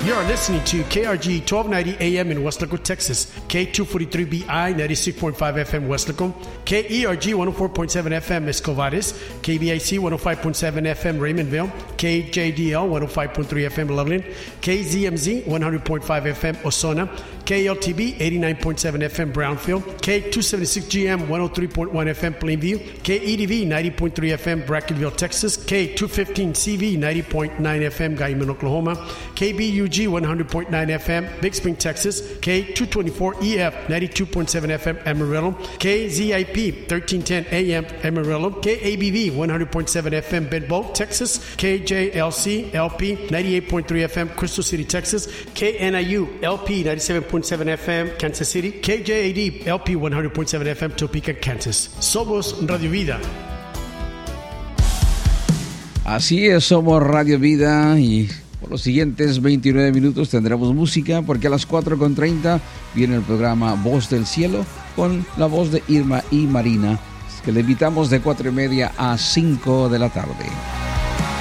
You're listening to KRG 1290 AM in Weslaco, Texas, K243BI 96.5 FM Weslaco, KERG 104.7 FM Escovares, KBIC 105.7 FM Raymondville, KJDL 105.3 FM Loveland, KZMZ 100.5 FM Osona, KLTB 89.7 FM Brownfield, K276GM 103.1 FM Plainview, KEDV 90.3 FM Brackenville, Texas, K215CV 90.9 FM Guyman, Oklahoma, KBUG 100.9 FM Big Spring, Texas, K224EF 92.7 FM Amarillo, KZIP 1310 AM Amarillo, KABV 100.7 FM Bedboe, Texas, KJLC LP 98.3 FM Crystal City, Texas, KNIU LP 97.7 FM Kansas City, KJAD LP 100.7 FM Topeka, Kansas. Somos Radio Vida. Así es, somos Radio Vida y por los siguientes 29 minutos tendremos música porque a las 4:30 viene el programa Voz del Cielo con la voz de Irma y Marina, que le invitamos de 4:30 a 5 de la tarde.